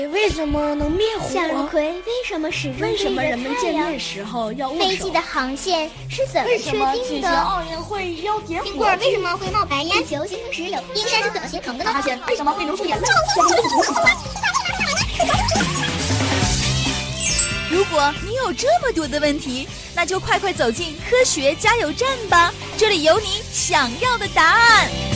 为什么能灭火？ 向日葵为什么始终为什么人们见面面时候要握手？ 飞机的航线是怎么确为什么举定的？ 行奥运会要点火？ 苹果为什么会冒白烟？地球形成时有冰山是怎么形成的呢？ 发现为什么会流出眼泪？ 如果你有这么多的问题，那就快快走进科学加油站吧，这里有你想要的答案。